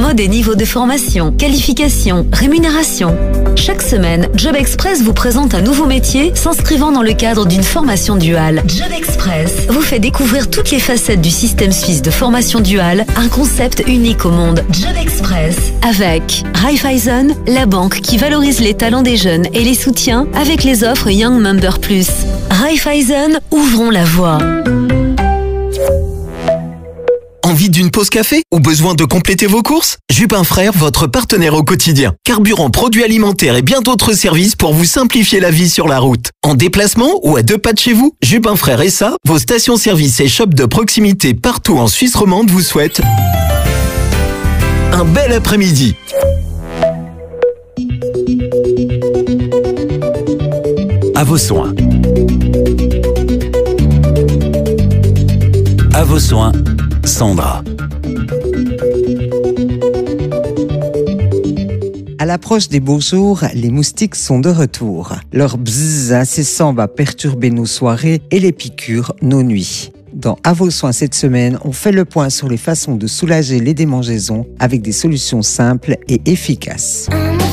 des niveaux de formation, qualification, rémunération. Chaque semaine, Job Express vous présente un nouveau métier s'inscrivant dans le cadre d'une formation duale. Job Express vous fait découvrir toutes les facettes du système suisse de formation duale, un concept unique au monde. Job Express avec Raiffeisen, la banque qui valorise les talents des jeunes et les soutient avec les offres Young Member Plus. Raiffeisen, ouvrons la voie. Envie d'une pause café ou besoin de compléter vos courses? Jupin Frères, votre partenaire au quotidien. Carburant, produits alimentaires et bien d'autres services pour vous simplifier la vie sur la route. En déplacement ou à 2 pas de chez vous? Jupin Frères et ça, vos stations-service et shops de proximité partout en Suisse romande vous souhaitent un bel après-midi. À vos soins. À vos soins, Sandra. À l'approche des beaux jours, les moustiques sont de retour. Leur bzzz incessant va perturber nos soirées et les piqûres nos nuits. Dans À vos soins cette semaine, on fait le point sur les façons de soulager les démangeaisons avec des solutions simples et efficaces.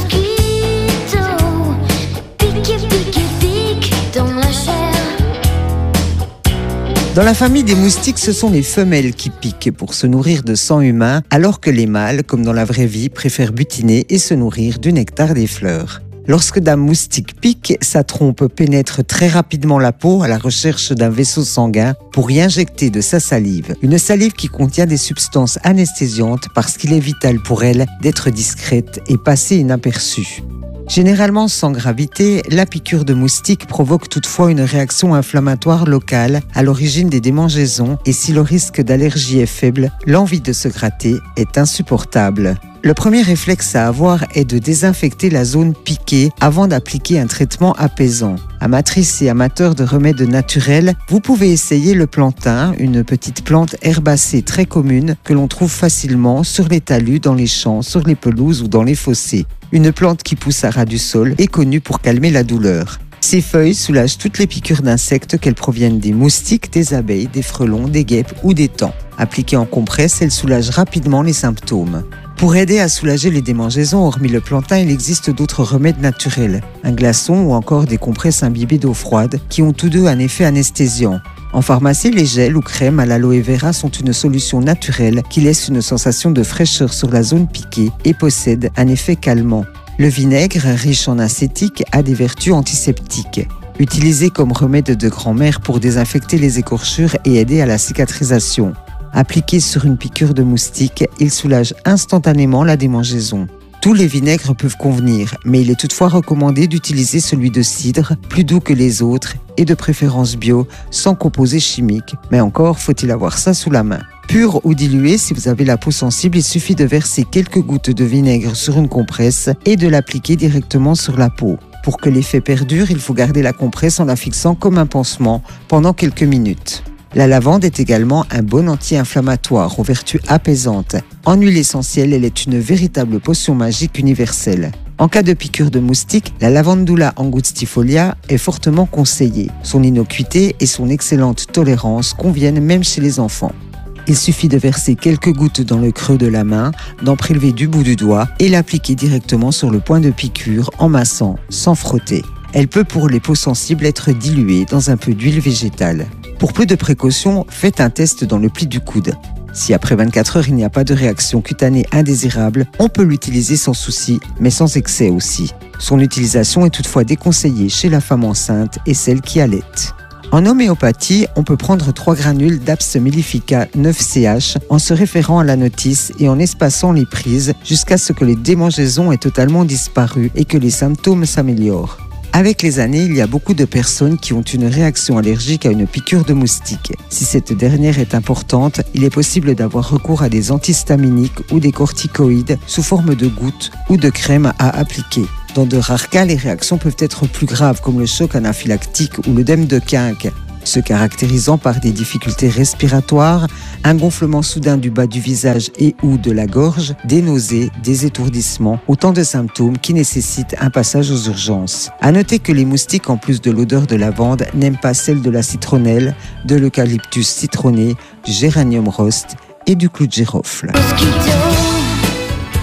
Dans la famille des moustiques, ce sont les femelles qui piquent pour se nourrir de sang humain, alors que les mâles, comme dans la vraie vie, préfèrent butiner et se nourrir du nectar des fleurs. Lorsque Dame Moustique pique, sa trompe pénètre très rapidement la peau à la recherche d'un vaisseau sanguin pour y injecter de sa salive. Une salive qui contient des substances anesthésiantes parce qu'il est vital pour elle d'être discrète et passer inaperçue. Généralement sans gravité, la piqûre de moustique provoque toutefois une réaction inflammatoire locale à l'origine des démangeaisons et si le risque d'allergie est faible, l'envie de se gratter est insupportable. Le premier réflexe à avoir est de désinfecter la zone piquée avant d'appliquer un traitement apaisant. Amatrices et amateurs de remèdes naturels, vous pouvez essayer le plantain, une petite plante herbacée très commune que l'on trouve facilement sur les talus, dans les champs, sur les pelouses ou dans les fossés. Une plante qui pousse à ras du sol est connue pour calmer la douleur. Ses feuilles soulagent toutes les piqûres d'insectes, qu'elles proviennent des moustiques, des abeilles, des frelons, des guêpes ou des taons. Appliquée en compresse, elle soulage rapidement les symptômes. Pour aider à soulager les démangeaisons, hormis le plantain, il existe d'autres remèdes naturels. Un glaçon ou encore des compresses imbibées d'eau froide qui ont tous deux un effet anesthésiant. En pharmacie, les gels ou crèmes à l'aloe vera sont une solution naturelle qui laisse une sensation de fraîcheur sur la zone piquée et possède un effet calmant. Le vinaigre, riche en acétique, a des vertus antiseptiques. Utilisé comme remède de grand-mère pour désinfecter les écorchures et aider à la cicatrisation. Appliqué sur une piqûre de moustique, il soulage instantanément la démangeaison. Tous les vinaigres peuvent convenir, mais il est toutefois recommandé d'utiliser celui de cidre, plus doux que les autres, et de préférence bio, sans composés chimiques. Mais encore, faut-il avoir ça sous la main. Pur ou dilué, si vous avez la peau sensible, il suffit de verser quelques gouttes de vinaigre sur une compresse et de l'appliquer directement sur la peau. Pour que l'effet perdure, il faut garder la compresse en la fixant comme un pansement pendant quelques minutes. La lavande est également un bon anti-inflammatoire aux vertus apaisantes. En huile essentielle, elle est une véritable potion magique universelle. En cas de piqûre de moustique, la lavandula angustifolia est fortement conseillée. Son innocuité et son excellente tolérance conviennent même chez les enfants. Il suffit de verser quelques gouttes dans le creux de la main, d'en prélever du bout du doigt et l'appliquer directement sur le point de piqûre en massant, sans frotter. Elle peut pour les peaux sensibles être diluée dans un peu d'huile végétale. Pour plus de précautions, faites un test dans le pli du coude. Si après 24 heures il n'y a pas de réaction cutanée indésirable, on peut l'utiliser sans souci, mais sans excès aussi. Son utilisation est toutefois déconseillée chez la femme enceinte et celle qui allaite. En homéopathie, on peut prendre 3 granules d'Apis mellifica 9CH en se référant à la notice et en espaçant les prises jusqu'à ce que les démangeaisons aient totalement disparu et que les symptômes s'améliorent. Avec les années, il y a beaucoup de personnes qui ont une réaction allergique à une piqûre de moustique. Si cette dernière est importante, il est possible d'avoir recours à des antihistaminiques ou des corticoïdes sous forme de gouttes ou de crème à appliquer. Dans de rares cas, les réactions peuvent être plus graves comme le choc anaphylactique ou l'œdème de Quinque, se caractérisant par des difficultés respiratoires, un gonflement soudain du bas du visage et ou de la gorge, des nausées, des étourdissements, autant de symptômes qui nécessitent un passage aux urgences. À noter que les moustiques, en plus de l'odeur de lavande, n'aiment pas celle de la citronnelle, de l'eucalyptus citronné, du géranium rost et du clou de girofle.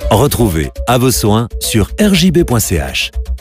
Retrouvez À vos soins sur rjb.ch.